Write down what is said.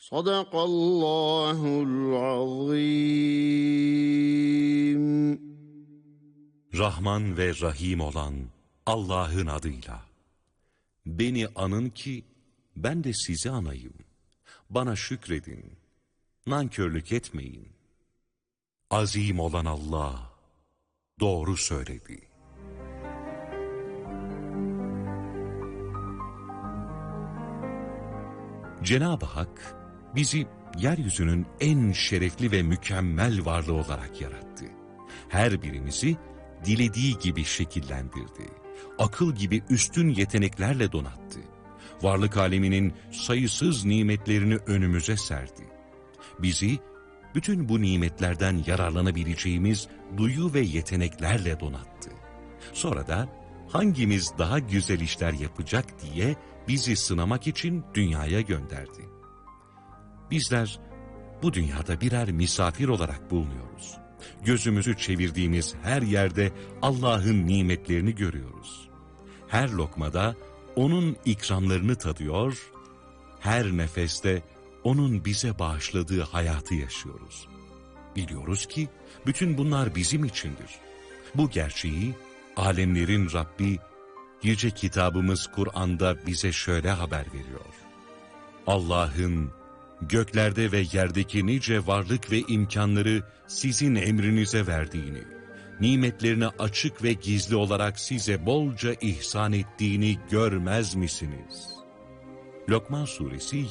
Sadakallahul azim. Rahman ve Rahim olan Allah'ın adıyla. Beni anın ki ben de sizi anayım. Bana şükredin. Nankörlük etmeyin. Azim olan Allah doğru söyledi. Cenab-ı Hak bizi yeryüzünün en şerefli ve mükemmel varlığı olarak yarattı. Her birimizi dilediği gibi şekillendirdi. Akıl gibi üstün yeteneklerle donattı. Varlık aleminin sayısız nimetlerini önümüze serdi. Bizi bütün bu nimetlerden yararlanabileceğimiz duyu ve yeteneklerle donattı. Sonra da hangimiz daha güzel işler yapacak diye bizi sınamak için dünyaya gönderdi. Bizler bu dünyada birer misafir olarak bulunuyoruz. Gözümüzü çevirdiğimiz her yerde Allah'ın nimetlerini görüyoruz. Her lokmada onun ikramlarını tadıyor, her nefeste onun bize bağışladığı hayatı yaşıyoruz. Biliyoruz ki bütün bunlar bizim içindir. Bu gerçeği alemlerin Rabbi, yüce kitabımız Kur'an'da bize şöyle haber veriyor. Allah'ın göklerde ve yerdeki nice varlık ve imkanları sizin emrinize verdiğini, nimetlerini açık ve gizli olarak size bolca ihsan ettiğini görmez misiniz? Lokman Suresi